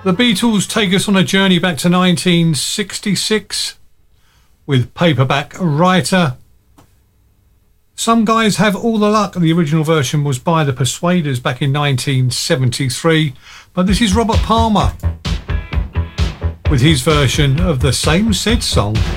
The Beatles take us on a journey back to 1966 with Paperback Writer. Some Guys Have All the Luck. The original version was by the Persuaders back in 1973, but this is Robert Palmer with his version of the same said song.